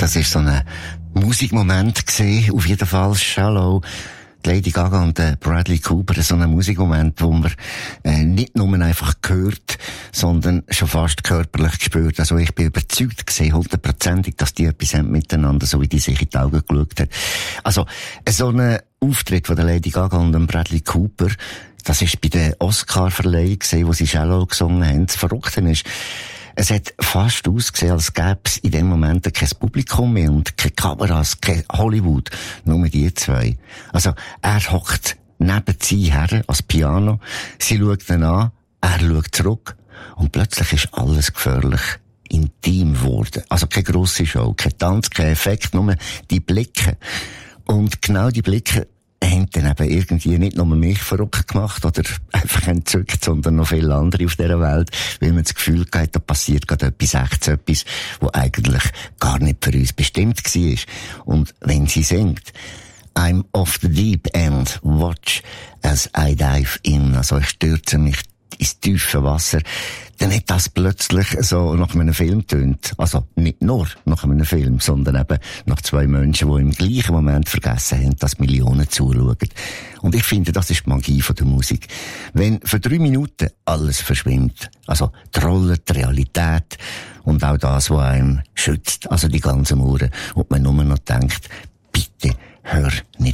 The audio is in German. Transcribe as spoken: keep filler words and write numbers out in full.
Das war so ein Musikmoment gewesen, auf jeden Fall. Shallow, Lady Gaga und äh, Bradley Cooper, so ein Musikmoment, wo man äh, nicht nur einfach gehört, sondern schon fast körperlich gespürt. Also ich bin überzeugt gewesen, hundertprozentig, dass die etwas haben miteinander, so wie die sich in die Augen geschaut hat. Also so ein Auftritt von der Lady Gaga und dem Bradley Cooper, das ist bei der Oscar-Verleihung gewesen, wo sie Shallow gesungen haben. Das Verrückte ist, es hat fast ausgesehen, als gäbe es in dem Moment kein Publikum mehr und keine Kameras, kein Hollywood, nur die zwei. Also er hockt neben sie her, als Piano, sie schaut ihn an, er schaut zurück und plötzlich ist alles gefährlich intim geworden. Also keine grosse Show, kein Tanz, kein Effekt, nur die Blicke. Und genau die Blicke haben dann eben irgendwie nicht nur mich verrückt gemacht oder einfach entzückt, sondern noch viele andere auf dieser Welt, weil man das Gefühl hat, da passiert gerade etwas, echt etwas, was eigentlich gar nicht für uns bestimmt war. Und wenn sie singt, I'm off the deep end, watch as I dive in, also ich stürze mich ins tiefe Wasser, dann hat das plötzlich so nach einem Film tönt. Also nicht nur nach einem Film, sondern eben nach zwei Menschen, die im gleichen Moment vergessen haben, dass Millionen zuschauen. Und ich finde, das ist die Magie von der Musik. Wenn für drei Minuten alles verschwimmt, also die Rolle, die Realität und auch das, was einem schützt, also die ganzen Mauern, und man nur noch denkt, bitte hör nicht